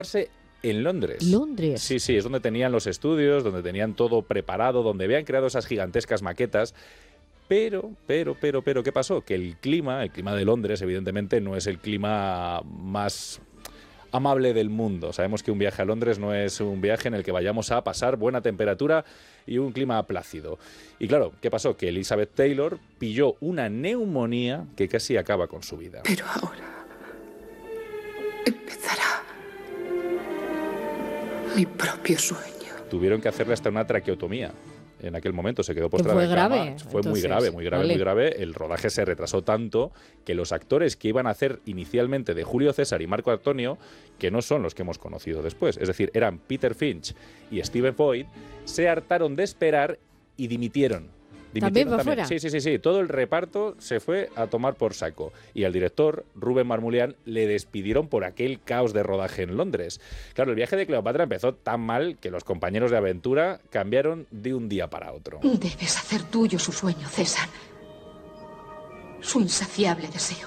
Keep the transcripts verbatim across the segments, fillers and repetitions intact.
en Londres. Londres. Sí, sí, es donde tenían los estudios, donde tenían todo preparado, donde habían creado esas gigantescas maquetas. Pero, pero, pero, pero, ¿qué pasó? Que el clima, el clima de Londres, evidentemente, no es el clima más amable del mundo. Sabemos que un viaje a Londres no es un viaje en el que vayamos a pasar buena temperatura y un clima plácido. Y claro, ¿qué pasó? Que Elizabeth Taylor pilló una neumonía que casi acaba con su vida. Pero ahora empezará mi propio sueño. Tuvieron que hacerle hasta una traqueotomía. En aquel momento se quedó postrada fue en cama. grave. Fue Entonces, muy grave, muy grave, vale. muy grave. El rodaje se retrasó tanto que los actores que iban a hacer inicialmente de Julio César y Marco Antonio, que no son los que hemos conocido después, es decir, eran Peter Finch y Stephen Foy, se hartaron de esperar y dimitieron. ¿También para afuera? Sí, sí, sí, sí. Todo el reparto se fue a tomar por saco. Y al director, Rubén Marmulián, le despidieron por aquel caos de rodaje en Londres. Claro, el viaje de Cleopatra empezó tan mal que los compañeros de aventura cambiaron de un día para otro. Debes hacer tuyo su sueño, César. Su insaciable deseo.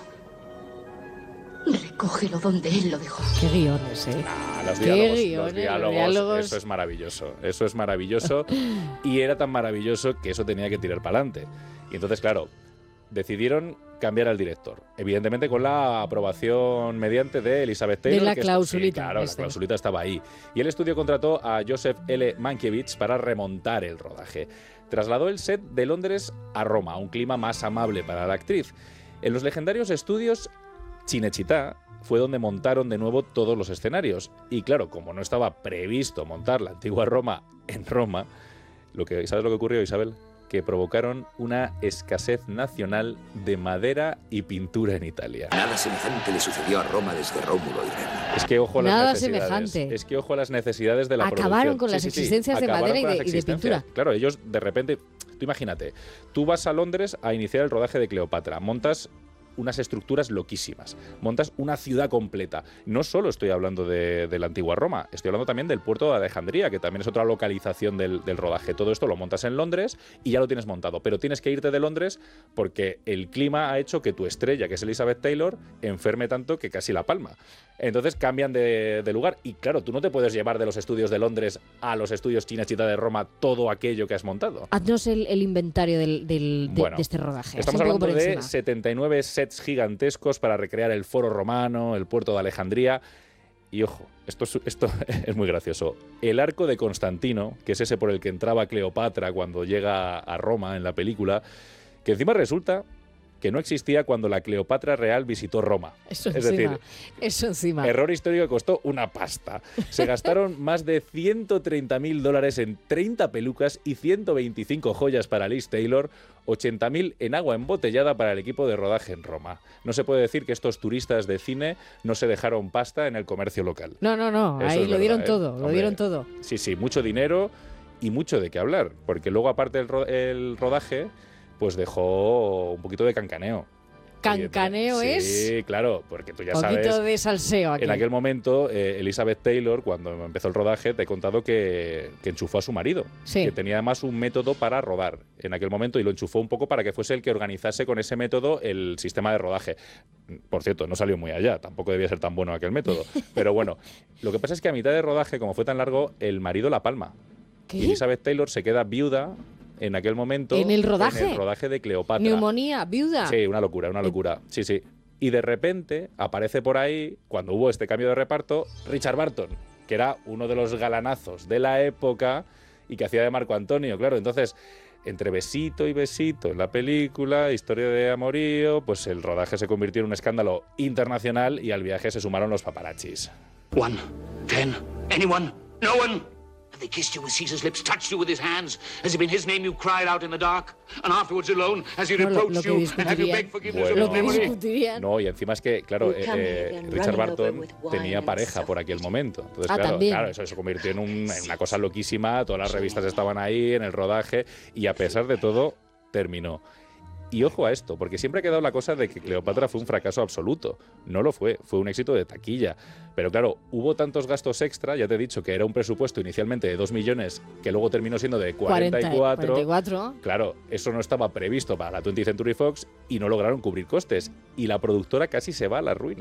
Recógelo donde él lo dejó. Qué guiones, ¿eh? Ah, los Qué diálogos, guiones, los diálogos, diálogos. eso es maravilloso. Eso es maravilloso. Y era tan maravilloso que eso tenía que tirar para adelante. Y entonces, claro, decidieron cambiar al director. Evidentemente con la aprobación mediante de Elizabeth Taylor. De la que clausulita. Sí, claro, este. la clausulita estaba ahí. Y el estudio contrató a Joseph L. Mankiewicz para remontar el rodaje. Trasladó el set de Londres a Roma, a un clima más amable para la actriz. En los legendarios estudios Cinecittà fue donde montaron de nuevo todos los escenarios. Y claro, como no estaba previsto montar la antigua Roma en Roma, lo que, ¿sabes lo que ocurrió, Isabel? Que provocaron una escasez nacional de madera y pintura en Italia. Nada semejante le sucedió a Roma desde Rómulo y Remo. Es que ojo a las Nada necesidades. semejante. Es que ojo a las necesidades de la Acabaron producción. con Sí, las sí, sí. existencias de Acabaron madera y con de- las y de existencias. pintura. Claro, ellos de repente, tú imagínate, tú vas a Londres a iniciar el rodaje de Cleopatra, montas unas estructuras loquísimas, montas una ciudad completa. No solo estoy hablando de, de la antigua Roma, estoy hablando también del puerto de Alejandría, que también es otra localización del, del rodaje. Todo esto lo montas en Londres y ya lo tienes montado, pero tienes que irte de Londres porque el clima ha hecho que tu estrella, que es Elizabeth Taylor, enferme tanto que casi la palma. Entonces cambian de, de lugar y claro, tú no te puedes llevar de los estudios de Londres a los estudios Cinecittà de Roma todo aquello que has montado. Haznos el, el inventario del, del- de, Bueno, de este rodaje. Estamos así un poco hablando por de encima. setenta y nueve sets gigantescos para recrear el Foro Romano, el puerto de Alejandría. Y ojo, esto es, esto es muy gracioso. El arco de Constantino, que es ese por el que entraba Cleopatra cuando llega a Roma en la película, que encima resulta que no existía cuando la Cleopatra real visitó Roma. Eso es encima. decir, Eso encima. error histórico que costó una pasta. Se gastaron más de ciento treinta mil dólares en treinta pelucas y ciento veinticinco joyas para Liz Taylor, ochenta mil en agua embotellada para el equipo de rodaje en Roma. No se puede decir que estos turistas de cine no se dejaron pasta en el comercio local. No, no, no. Eso Ahí es lo verdad, dieron ¿eh? todo. Lo Hombre, dieron todo. Sí, sí, mucho dinero y mucho de qué hablar. Porque luego, aparte del ro- el rodaje, pues dejó un poquito de cancaneo. Cancaneo Sí, es Sí, claro, porque tú ya poquito sabes. de salseo aquí. En aquel momento, eh, Elizabeth Taylor, cuando empezó el rodaje, te he contado que, que enchufó a su marido. Sí. Que tenía además un método para rodar en aquel momento y lo enchufó un poco para que fuese el que organizase con ese método el sistema de rodaje. Por cierto, no salió muy allá, tampoco debía ser tan bueno aquel método. Pero bueno, lo que pasa es que a mitad de rodaje, como fue tan largo, el marido la palma. ¿Qué? Y Elizabeth Taylor se queda viuda en aquel momento. ¿En el rodaje? En el rodaje de Cleopatra. Neumonía, viuda. Sí, una locura, una locura. Sí, sí. Y de repente aparece por ahí, cuando hubo este cambio de reparto, Richard Burton, que era uno de los galanazos de la época y que hacía de Marco Antonio, claro. Entonces, entre besito y besito en la película, historia de amorío, pues el rodaje se convirtió en un escándalo internacional y al viaje se sumaron los paparazzis. One, ten, anyone, no one. They kissed you with Caesar's lips, touched you with his hands, as if in his name you cried out in the dark, and afterwards alone, as he No, lo- lo reproached que you, and had you discutirían. beg forgiveness Bueno. of Lo his que memory. discutirían. No, y encima es que, claro, We come eh, here eh, again Richard running Burton over with wine tenía and pareja self- por aquel momento. Entonces, Ah, claro, también. claro, eso se convirtió en, un- en una cosa loquísima. Todas las revistas estaban ahí en el rodaje y a pesar de todo, terminó. Y ojo a esto, porque siempre ha quedado la cosa de que Cleopatra fue un fracaso absoluto. No lo fue, fue un éxito de taquilla. Pero claro, hubo tantos gastos extra, ya te he dicho que era un presupuesto inicialmente de dos millones, que luego terminó siendo de cuarenta y cuatro. cuarenta y cuatro. Claro, eso no estaba previsto para la twentieth Century Fox y no lograron cubrir costes. Y la productora casi se va a la ruina.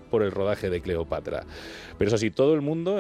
por el rodaje de Cleopatra. Pero eso sí, todo el mundo